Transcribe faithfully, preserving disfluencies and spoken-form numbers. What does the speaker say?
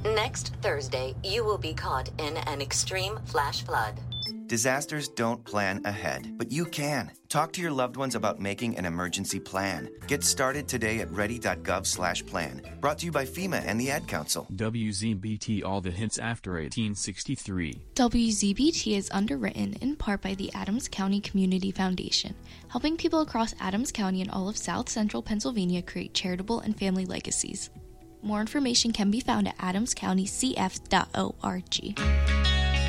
Next Thursday, you will be caught in an extreme flash flood. Disasters don't plan ahead, but you can. Talk to your loved ones about making an emergency plan. Get started today at ready dot gov slash plan. Brought to you by FEMA and the Ad Council. W Z B T, all the hits after eighteen sixty-three. W Z B T is underwritten in part by the Adams County Community Foundation, helping people across Adams County and all of South Central Pennsylvania create charitable and family legacies. More information can be found at adams county c f dot org.